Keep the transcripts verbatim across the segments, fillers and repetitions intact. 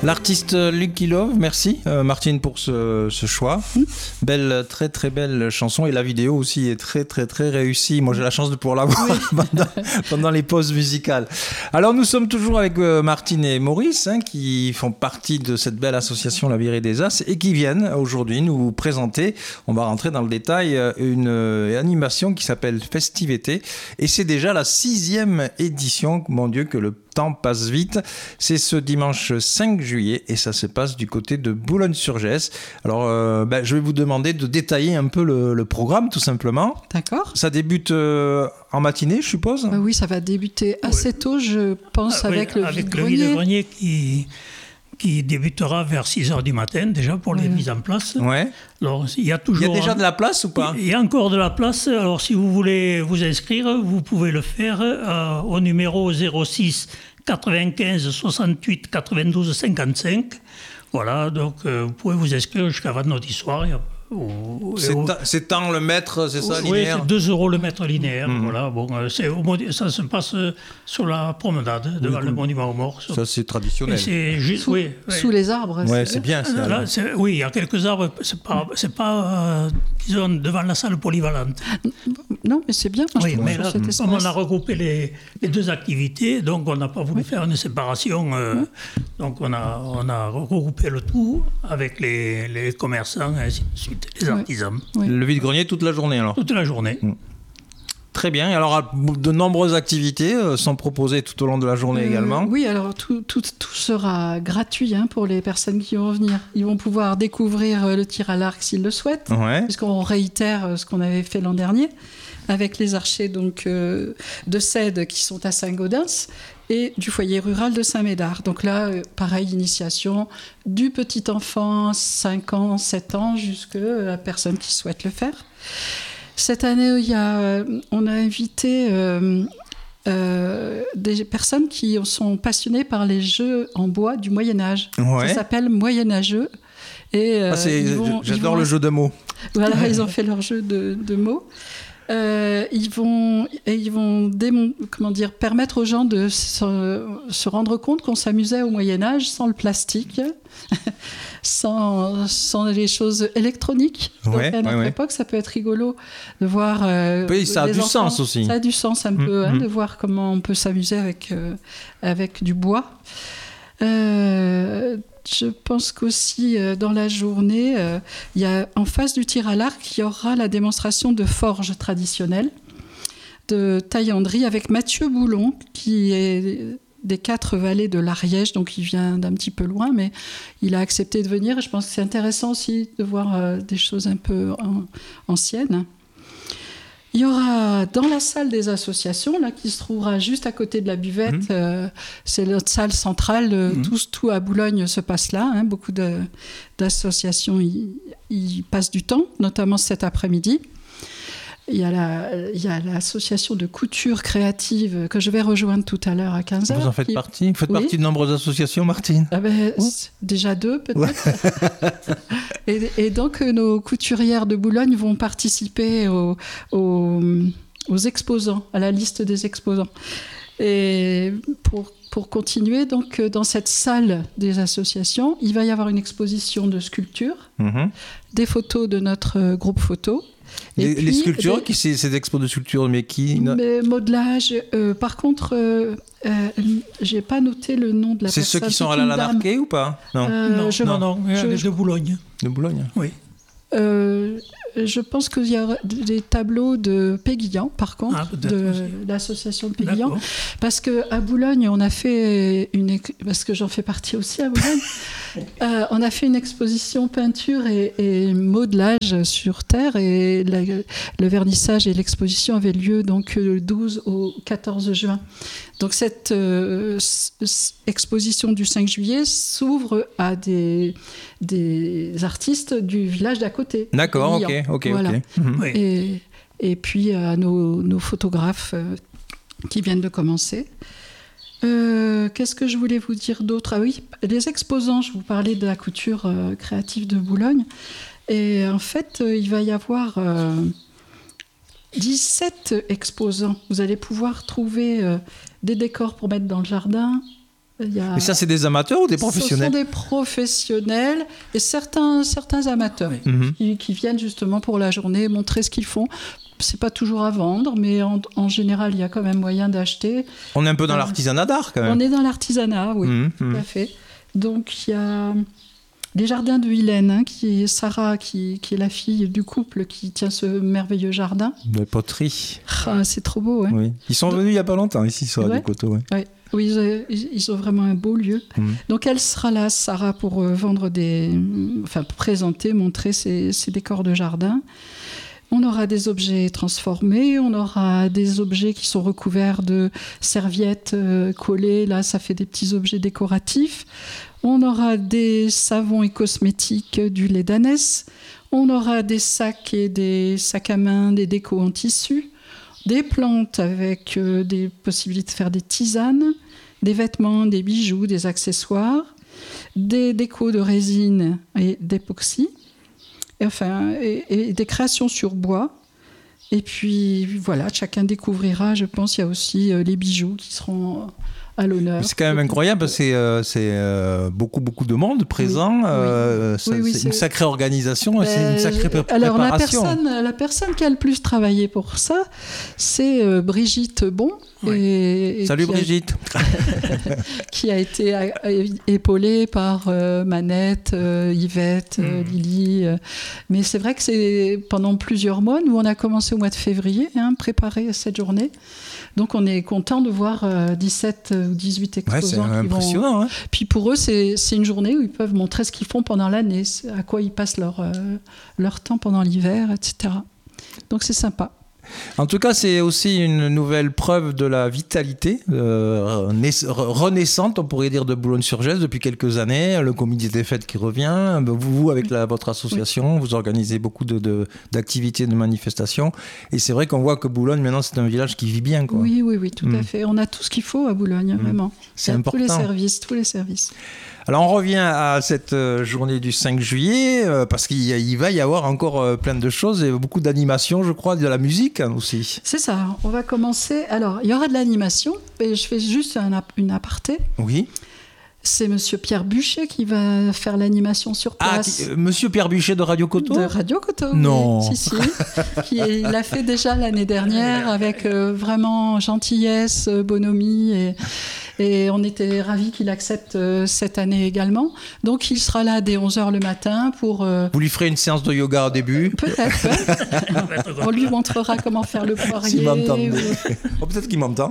L'artiste Lucky Love, merci euh, Martine pour ce, ce choix. Mmh. Belle, très très belle chanson et la vidéo aussi est très très très réussie. Moi j'ai la chance de pouvoir la voir oui. pendant, pendant les pauses musicales. Alors nous sommes toujours avec euh, Martine et Maurice hein, qui font partie de cette belle association La Virée des As et qui viennent aujourd'hui nous présenter, on va rentrer dans le détail, une euh, animation qui s'appelle Festivété et c'est déjà la sixième édition. Mon Dieu que le temps passe vite. C'est ce dimanche cinq juillet et ça se passe du côté de Boulogne-sur-Gesse. Alors, euh, ben, je vais vous demander de détailler un peu le, le programme, tout simplement. D'accord. Ça débute euh, en matinée, je suppose ? euh, Oui, ça va débuter assez oui. tôt, je pense, ah, avec oui, le avec vide-grenier. le vide-grenier qui... qui débutera vers six heures du matin, déjà, pour ouais. les mises en place. Ouais. Alors, il y a toujours... Il y a déjà de la place ou pas ? Il y a encore de la place. Alors, si vous voulez vous inscrire, vous pouvez le faire euh, au numéro zéro six quatre-vingt-quinze soixante-huit quatre-vingt-douze cinquante-cinq. Voilà, donc euh, vous pouvez vous inscrire jusqu'à vendredi soir. Ou, c'est, au, ta, c'est tant le mètre, c'est ça, oui, linéaire ? Oui, c'est deux euros le mètre linéaire. Mmh. Voilà, bon, c'est, au, ça se passe sur la promenade, devant oui, le monument aux morts. Ça, c'est traditionnel. C'est juste, sous, oui, sous oui. les arbres. Ouais, c'est, c'est bien. Ça, là, c'est, oui, il y a quelques arbres. C'est pas, c'est pas euh, disons, devant la salle polyvalente. Non, mais c'est bien. Moi, oui, mais là, comme on a regroupé les, les deux activités, donc on n'a pas voulu oui. faire une séparation. Euh, oui. Donc on a, on a regroupé le tout avec les, les commerçants et ainsi de suite, les artisans. Oui. Oui. Le vide-grenier toute la journée alors ? Toute la journée. Mmh. Très bien. Alors, de nombreuses activités sont proposées tout au long de la journée euh, également. Oui, alors tout, tout, tout sera gratuit hein, pour les personnes qui vont venir. Ils vont pouvoir découvrir le tir à l'arc s'ils le souhaitent, ouais. puisqu'on réitère ce qu'on avait fait l'an dernier avec les archers donc, euh, de Cède qui sont à Saint-Gaudens et du foyer rural de Saint-Médard. Donc là, euh, pareil, initiation du petit enfant, cinq ans, sept ans, jusqu'à la personne qui souhaite le faire. Cette année, il y a, on a invité euh, euh, des personnes qui sont passionnées par les jeux en bois du Moyen-Âge. Ouais. Ça s'appelle Moyenâgeux. Et, euh, ah, c'est, ils vont, j'adore ils vont, le jeu de mots. Voilà, ils ont fait leur jeu de, de mots. Euh, ils vont, et ils vont démon, comment dire, permettre aux gens de se, se rendre compte qu'on s'amusait au Moyen-Âge sans le plastique, sans, sans les choses électroniques. Ouais, Donc à notre ouais, époque, ouais. ça peut être rigolo de voir. Euh, oui, ça a du enfants. sens aussi. Ça a du sens un mmh, peu, hein, mmh. de voir comment on peut s'amuser avec, euh, avec du bois. Euh, je pense qu'aussi euh, dans la journée, euh, il y a, en face du tir à l'arc, il y aura la démonstration de forge traditionnelle, de taillanderie avec Mathieu Boulon, qui est des quatre vallées de l'Ariège, donc il vient d'un petit peu loin, mais il a accepté de venir. Et je pense que c'est intéressant aussi de voir euh, des choses un peu en, anciennes. Il y aura dans la salle des associations, là, qui se trouvera juste à côté de la buvette, mmh. euh, c'est notre salle centrale, euh, mmh. tout, tout à Boulogne se passe là, hein, beaucoup de, d'associations y, y passent du temps, notamment cet après-midi. Il y a, la, il y a l'association de couture créative que je vais rejoindre tout à l'heure à quinze heures. Vous en faites qui... partie ? Vous faites oui. partie de nombreuses associations, Martine ? ah ben, déjà deux, peut-être. Ouais. et, et donc, nos couturières de Boulogne vont participer aux, aux, aux exposants, à la liste des exposants. Et pour, pour continuer, donc, dans cette salle des associations, il va y avoir une exposition de sculptures, mmh. des photos de notre groupe photo. Les, puis, les sculptures, des, qui c'est ces expos de sculptures, mais qui mais modelage. Euh, par contre, euh, euh, j'ai pas noté le nom de la c'est personne. C'est ceux qui sont à la Lanarquet ou pas ? Non, euh, non, je, non, non, je, de Boulogne. De Boulogne. Oui. Euh, je pense qu'il y a des tableaux de Péguillan, par contre, ah, de aussi. L'association de Péguillan. D'accord. Parce qu'à Boulogne, on a fait une... Parce que j'en fais partie aussi à Boulogne. euh, on a fait une exposition peinture et, et modelage sur terre. Et la, le vernissage et l'exposition avaient lieu donc le douze au quatorze juin. Donc cette euh, exposition du cinq juillet s'ouvre à des, des artistes du village d'à côté. D'accord, ok, ok, voilà. ok. Mmh. Oui. Et, et puis à nos, nos photographes euh, qui viennent de commencer. Euh, qu'est-ce que je voulais vous dire d'autre ? Ah oui, les exposants, je vous parlais de la couture euh, créative de Boulogne. Et en fait, euh, il va y avoir... Euh, dix-sept exposants. Vous allez pouvoir trouver euh, des décors pour mettre dans le jardin, Il y a... Et ça, c'est des amateurs ou des professionnels? Ce sont des professionnels et certains, certains amateurs mmh. qui, qui viennent justement pour la journée montrer ce qu'ils font. C'est pas toujours à vendre, mais en, en général, il y a quand même moyen d'acheter. On est un peu dans euh, l'artisanat d'art, quand même. On est dans l'artisanat, oui, mmh, tout mmh. à fait. Donc, il y a les jardins de Hélène, hein, qui est Sarah, qui, qui est la fille du couple qui tient ce merveilleux jardin. De poterie. Ah, c'est trop beau, hein. Oui. Ils sont Donc, venus il n'y a pas longtemps, ici, sur ouais. Radio Coteau. Ouais. Ouais. Oui, ils ont, ils ont vraiment un beau lieu. Mmh. Donc, elle sera là, Sarah, pour euh, vendre des... Enfin, présenter, montrer ses, ses décors de jardin. On aura des objets transformés, on aura des objets qui sont recouverts de serviettes euh, collées. Là, ça fait des petits objets décoratifs. On aura des savons et cosmétiques du lait d'ânesse. On aura des sacs et des sacs à main, des décos en tissu. Des plantes avec euh, des possibilités de faire des tisanes. Des vêtements, des bijoux, des accessoires. Des décos de résine et d'époxy. Et, enfin, et, et des créations sur bois. Et puis voilà, chacun découvrira, je pense, il y a aussi euh, les bijoux qui seront à l'honneur. C'est quand même incroyable parce que c'est, euh, c'est euh, beaucoup, beaucoup de monde présent. Oui, euh, oui. Ça, Oui, oui, c'est, c'est une sacrée organisation, ben, c'est une sacrée pré- alors, préparation. Alors, la personne, la personne qui a le plus travaillé pour ça, c'est euh, Brigitte Bon. Oui. Et, et Salut qui Brigitte. A, qui a été a, a, épaulée par euh, Manette, euh, Yvette, euh, mmh. Lily. Euh. Mais c'est vrai que c'est pendant plusieurs mois. Nous, on a commencé au mois de février, hein, préparer cette journée. Donc, on est content de voir euh, dix-sept ou dix-huit exposants. Ouais, c'est impressionnant. Vont... Hein. Puis pour eux, c'est, c'est une journée où ils peuvent montrer ce qu'ils font pendant l'année, à quoi ils passent leur, euh, leur temps pendant l'hiver, et cetera. Donc, c'est sympa. En tout cas, c'est aussi une nouvelle preuve de la vitalité euh, renaissante, on pourrait dire, de Boulogne-sur-Gesse depuis quelques années. Le comité des fêtes qui revient. Vous, avec la, votre association, vous organisez beaucoup de, de, d'activités, de manifestations. Et c'est vrai qu'on voit que Boulogne, maintenant, c'est un village qui vit bien, quoi. Oui, oui, oui, tout mmh. à fait. On a tout ce qu'il faut à Boulogne, mmh. vraiment. C'est important. Tous les services, tous les services. Alors on revient à cette journée du cinq juillet euh, parce qu'il y a, il va y avoir encore euh, plein de choses et beaucoup d'animations, je crois, de la musique aussi. C'est ça, on va commencer. Alors il y aura de l'animation et je fais juste un, une aparté. Oui. C'est Monsieur Pierre Buchet qui va faire l'animation sur place. Ah, qui, euh, Monsieur Pierre Buchet de Radio Coteau ? De Radio Coteau, non. Oui. Si, si. qui est, il l'a fait déjà l'année dernière avec euh, vraiment gentillesse, bonhomie et... Et on était ravis qu'il accepte euh, cette année également. Donc, il sera là dès onze heures le matin pour... Euh... Vous lui ferez une séance de yoga au début ? Peut-être, ouais. On lui montrera comment faire le poirier. S'il m'entend. Ou... oh, peut-être qu'il m'entend.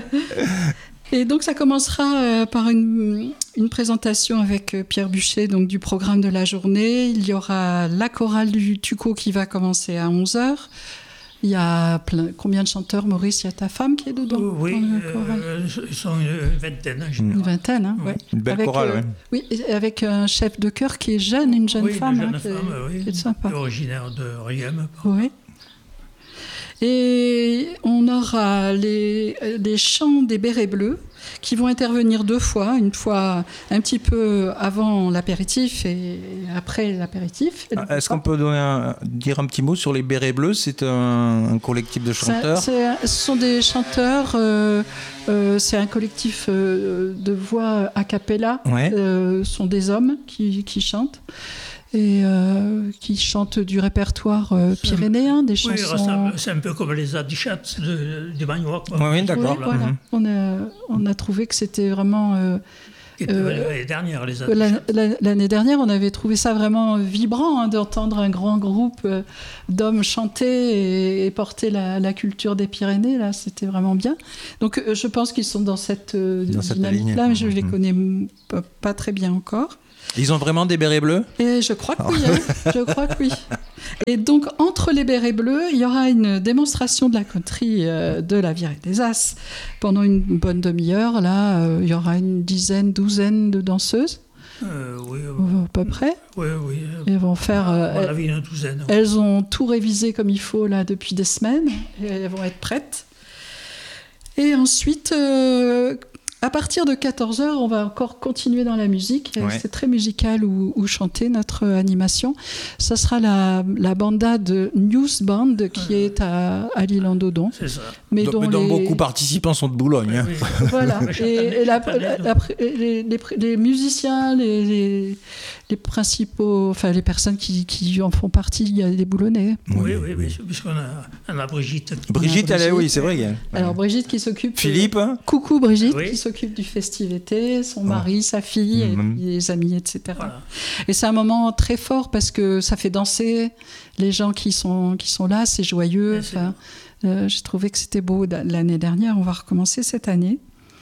Et donc, ça commencera euh, par une, une présentation avec euh, Pierre Buchet, donc du programme de la journée. Il y aura la chorale du Tuco qui va commencer à onze heures. Il y a plein... Combien de chanteurs, Maurice ? Il y a ta femme qui est dedans ? Oui, euh, ils sont une vingtaine. Une vingtaine, hein, ouais. Une belle avec, chorale, euh, oui. Oui, avec un chef de chœur qui est jeune, une jeune oui, femme. Une jeune hein, femme, qui, oui. Qui est sympa. Originaire de Riem. Oui. Et on aura les, les chants des bérets bleus qui vont intervenir deux fois, une fois un petit peu avant l'apéritif et après l'apéritif. Ah, est-ce qu'on peut donner un, dire un petit mot sur les bérets bleus ? C'est un, un collectif de chanteurs. Ça, c'est, ce sont des chanteurs, euh, euh, c'est un collectif euh, de voix a cappella, ouais. euh, ce sont des hommes qui, qui chantent. Et euh, qui chantent du répertoire euh, pyrénéen, des oui, chansons... C'est un peu comme les Adichat de, du Magnoir. Oui, oui, d'accord. Oui, voilà. Mm-hmm. on, a, on a trouvé que c'était vraiment... Euh, euh, l'année dernière, les Adichat. L'année dernière, on avait trouvé ça vraiment vibrant, hein, d'entendre un grand groupe euh, d'hommes chanter et, et porter la, la culture des Pyrénées. Là, c'était vraiment bien. Donc, euh, je pense qu'ils sont dans cette, euh, dans dynamique-là, mais je ne les connais pas, pas très bien encore. Ils ont vraiment des bérets bleus ? Et je crois que oui, hein. je crois que oui. Et donc, entre les bérets bleus, il y aura une démonstration de la country euh, de la Virée des As. Pendant une bonne demi-heure, là, euh, il y aura une dizaine, douzaine de danseuses. Euh, oui, euh, à peu près. Oui, oui. Elles vont faire. Euh, à mon avis, une douzaine. Elles ont tout révisé comme il faut là depuis des semaines. Et elles vont être prêtes. Et ensuite. Euh, À partir de quatorze heures, on va encore continuer dans la musique. Ouais. C'est très musical ou, ou chanté, notre animation. Ça sera la, la banda de News Band qui est à, à l'île en Dodon. C'est ça. Mais Donc, dont, mais dont les... beaucoup participants sont de Boulogne. Hein. Oui. Voilà. Chaque Et, année, et la- chaque année, la- la- les, les- les musiciens, les, les, les principaux, enfin les personnes qui, qui en font partie, il y a des Boulonnais. Oui, oui, oui, puisqu'on a, on a Brigitte. Brigitte, elle est, Brigitte. oui, c'est vrai. qu'elle- Alors Brigitte qui s'occupe... Philippe, hein. Coucou Brigitte Oui. qui s'occupe du festivités, son mari, sa fille, Mhm. et puis les amis, et cetera. Voilà. Et c'est un moment très fort parce que ça fait danser les gens qui sont, qui sont là, c'est joyeux. Bien sûr. Enfin, euh, j'ai trouvé que c'était beau d- l'année dernière, on va recommencer cette année.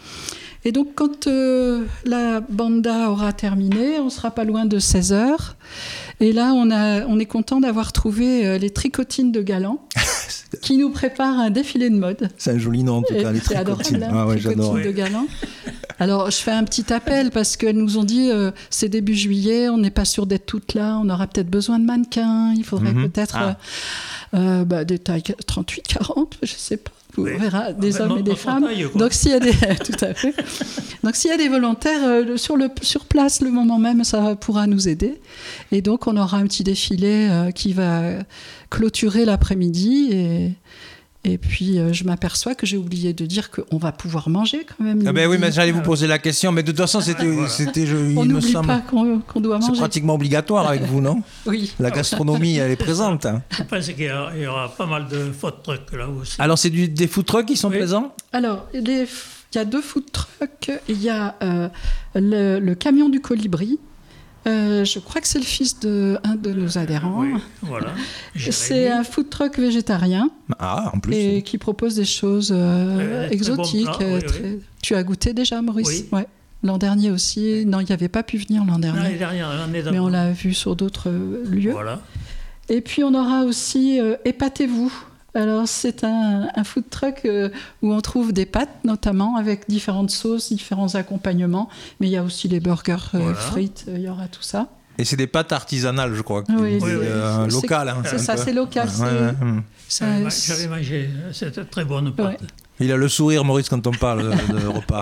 Et donc quand euh, la banda aura terminé, on sera pas loin de seize heures. Et là, on, a, on est content d'avoir trouvé euh, les tricotines de Galant qui nous préparent un défilé de mode. C'est un joli nom en tout Et cas, les c'est adorable, tricotines. hein, Ah ouais, tricotines j'adore. de Galant. Alors, je fais un petit appel parce qu'elles nous ont dit euh, c'est début juillet, on n'est pas sûr d'être toutes là, on aura peut-être besoin de mannequins, il faudrait Mhm. peut-être Ah. euh, euh, bah, des tailles trente-huit quarante, je sais pas. On Oui. verra des Enfin, hommes notre- et des notre femmes. taille, quoi. Donc s'il y a des tout à fait. Donc s'il y a des volontaires euh, sur le sur place le moment même, ça pourra nous aider. Et donc on aura un petit défilé euh, qui va clôturer l'après-midi et et puis euh, je m'aperçois que j'ai oublié de dire qu'on va pouvoir manger quand même. Ah ben oui, mais j'allais vous Ah. poser la question, mais de toute façon, c'était, Voilà. c'était, je, On il me n'oublie semble, pas qu'on qu'on doit c'est manger. pratiquement obligatoire avec vous, non? Oui. La gastronomie, elle est présente. hein. Je pense qu'il y aura, il y aura pas mal de food trucks là aussi. Alors, c'est du, des food trucks qui sont Oui. présents? Alors, les- il y a deux food trucks. Il y a euh, le, le camion du colibri. Euh, je crois que c'est le fils de un de nos adhérents. Oui, voilà. C'est Jérémy. un food truck végétarien Ah, en plus. et qui propose des choses euh, Euh, très exotiques. bon plat, euh, oui, très- Tu as goûté déjà, Maurice? Oui. Ouais. L'an dernier aussi. Non, il n'y avait pas pu venir l'an dernier. L'année dernière, l'année Mais on d'avant. l'a vu sur d'autres euh, lieux. Voilà. Et puis on aura aussi euh, Épatez-vous. Alors c'est un, un food truck euh, où on trouve des pâtes notamment avec différentes sauces, différents accompagnements. Mais il y a aussi les burgers euh, Voilà. frites, euh, il y aura tout ça. Et c'est des pâtes artisanales, je crois. Oui, C'est, oui, euh, c'est- local. Hein, c'est un ça, peu. c'est local. Ouais, c'est- ouais, ouais. ça- J'avais ma- J'avais mangé cette très bonne pâte. Il a le sourire, Maurice, quand on parle de, de repas.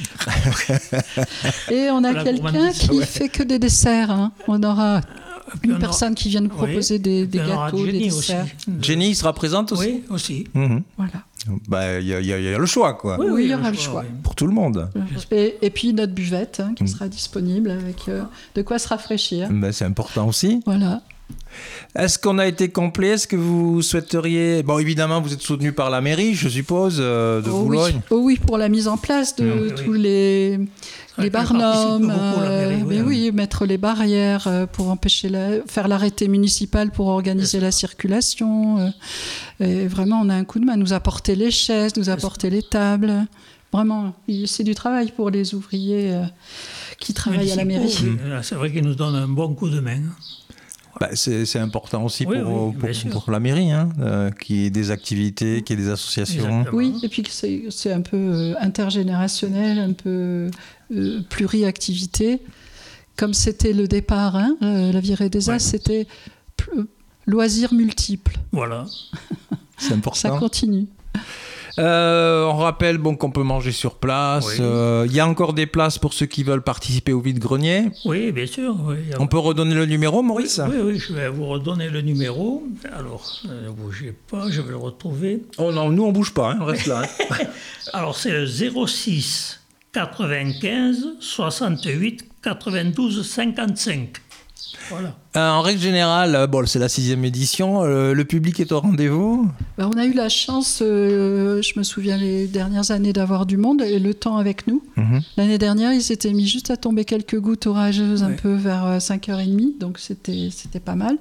Et on a La quelqu'un gourmandise. qui Ouais. fait que des desserts. hein. On aura Puis une on aura- personne qui vient nous proposer oui. des, des Puis on aura gâteaux, des Jenny desserts. aussi. Jenny sera présente aussi? Oui, aussi. Mhm. Voilà. Bah, il y, a- il y a il y a le choix, quoi. Oui, il y aura le choix. oui. Pour tout le monde. Et, et puis notre buvette hein, qui Mm. sera disponible avec euh, de quoi se rafraîchir. Ben, c'est important aussi. Voilà. Est-ce qu'on a été complet? Est-ce que vous souhaiteriez... Bon, évidemment, vous êtes soutenu par la mairie, je suppose, euh, de Oh oui. Boulogne. Oh oui, pour la mise en place de Oui, oui. tous les, vrai les qu'elle participe barnums, beaucoup, la mairie, euh, oui, mais hein. oui, mettre les barrières euh, pour empêcher la, faire l'arrêté municipal pour organiser la circulation. euh, et vraiment, on a un coup de main. Nous apporter les chaises, nous apporter les tables. Vraiment, il- c'est du travail pour les ouvriers euh, qui travaillent à la mairie. Municipaux, oui. Là, c'est vrai qu'ils nous donnent un bon coup de main. Bah, c'est, c'est important aussi Oui, pour, oui, pour, bien sûr. pour la mairie, hein, euh, qu'il y ait des activités, qu'il y ait des associations. Exactement. Oui, et puis que c'est, c'est un peu euh, intergénérationnel, un peu euh, pluriactivité. Comme c'était le départ, hein, euh, la virée des As, Ouais. c'était pl- loisirs multiples. Voilà. C'est Ça important. continue. Euh, on rappelle bon, qu'on peut manger sur place. Oui. Euh, Il y a encore des places pour ceux qui veulent participer au vide-grenier. Oui, bien sûr. Oui. On peut redonner le numéro, Maurice? Oui, oui, je vais vous redonner le numéro. Alors, ne bougez pas, je vais le retrouver. Oh non, nous on bouge pas, hein, on reste là. hein. Alors, c'est le zéro six quatre-vingt-quinze soixante-huit quatre-vingt-douze cinquante-cinq. Voilà. Euh, en règle générale, euh, bon, c'est la sixième édition, euh, le public est au rendez-vous. Ben, on a eu la chance, euh, je me souviens les dernières années, d'avoir du monde et le temps avec nous. Mhm. L'année dernière, il s'était mis juste à tomber quelques gouttes orageuses un Ouais. peu vers euh, cinq heures trente, donc c'était, c'était pas mal.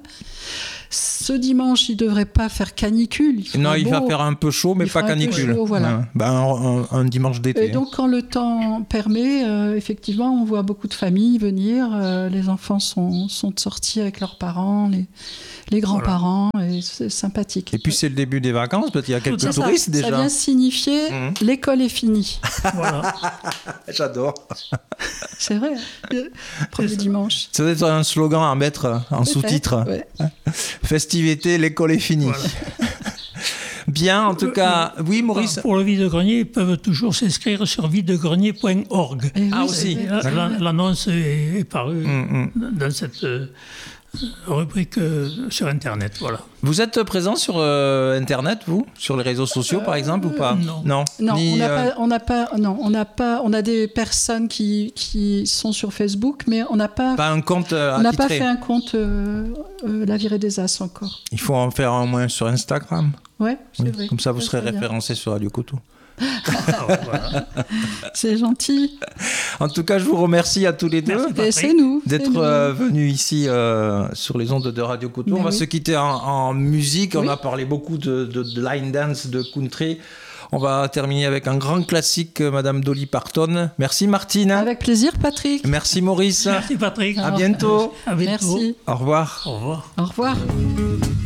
Ce dimanche, il ne devrait pas faire canicule. Il fera Non, il beau. va faire un peu chaud, mais Il pas fera un peu canicule. chaud, voilà. Ouais. Ben, un, un- un dimanche d'été. Et donc, quand le temps permet, euh, effectivement, on voit beaucoup de familles venir. euh, les enfants sont, sont sortis avec leurs parents, les, les grands-parents, et c'est sympathique. Et puis c'est le début des vacances, peut-être qu'il y a quelques C'est ça, touristes ça déjà. vient signifier Mhm. l'école est finie. Voilà. J'adore. C'est vrai, le premier dimanche. Ça doit être un slogan à mettre en Peut-être, sous-titre. ouais. Festivité, l'école est finie. Voilà. Bien, en tout cas. Oui, Maurice. Pour le vide-grenier, ils peuvent toujours s'inscrire sur videgrenier point org. Et Ah oui, aussi. c'est- L'annonce est, est parue Mm, dans cette euh, rubrique euh, sur Internet. Voilà. Vous êtes présent sur euh, Internet, vous, sur les réseaux sociaux, par exemple, ou pas? non. Non. Non, Ni, on n'a euh, pas, on n'a pas, non, on n'a pas, on a des personnes qui, qui sont sur Facebook, mais on n'a pas, pas un compte euh, on n'a pas attitré. fait un compte euh, euh, La Virée des As encore. Il faut en faire un moins sur Instagram. Ouais, c'est Oui. vrai. Comme ça, vous serez serait bien. référencé sur Radio Couteau. Ah, voilà. C'est gentil. En tout cas, je vous remercie à tous les deux. Merci. Et Patrick, c'est nous. c'est D'être nous. euh, venu ici euh, sur les ondes de Radio Couteau. Mais On va oui. se quitter en, en musique. On Oui. a parlé beaucoup de, de, de line dance, de country. On va terminer avec un grand classique, euh, Madame Dolly Parton. Merci Martine. Avec plaisir, Patrick. Merci Maurice. Merci Patrick. À bientôt. À bientôt. Merci. Au revoir. Au revoir. Au revoir.